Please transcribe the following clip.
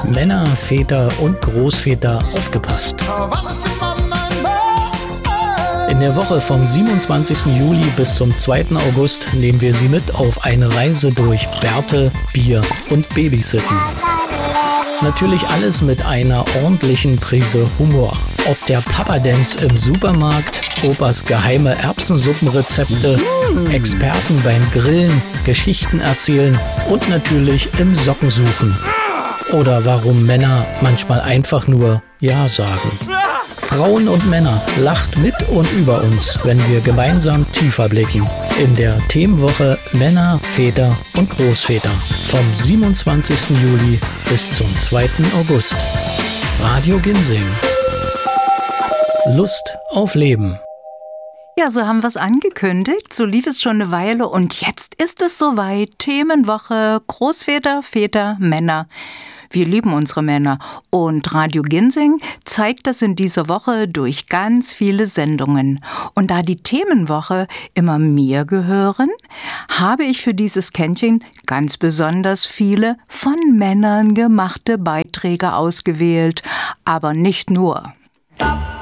Männer, Väter und Großväter, aufgepasst. In der Woche vom 27. Juli bis zum 2. August nehmen wir Sie mit auf eine Reise durch Bärte, Bier und Babysitten. Natürlich alles mit einer ordentlichen Prise Humor. Ob der Papa-Dance im Supermarkt, Opas geheime Erbsensuppenrezepte, Experten beim Grillen, Geschichten erzählen und natürlich im Sockensuchen. Oder warum Männer manchmal einfach nur Ja sagen. Frauen und Männer, lacht mit und über uns, wenn wir gemeinsam tiefer blicken. In der Themenwoche Männer, Väter und Großväter. Vom 27. Juli bis zum 2. August. Radio Ginsing. Lust auf Leben. Ja, so haben wir es angekündigt. So lief es schon eine Weile und jetzt ist es soweit. Themenwoche Großväter, Väter, Männer. Wir lieben unsere Männer und Radio Ginsing zeigt das in dieser Woche durch ganz viele Sendungen. Und da die Themenwoche immer mir gehören, habe ich für dieses Kännchen ganz besonders viele von Männern gemachte Beiträge ausgewählt. Aber nicht nur.